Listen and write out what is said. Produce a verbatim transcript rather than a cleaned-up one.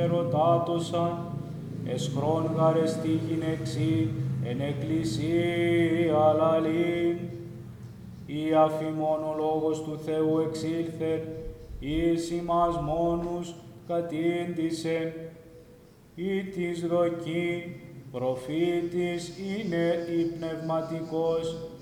ερωτάτωσαν, εσχρόν γαρεστή γυναίξη, εν εκκλησία λαλήν. Ή αφημών ο λόγος του Θεού εξήλθεν, εις ημάς μόνους κατήντησεν, ή της δοκή προφήτης είναι η πνευματικός,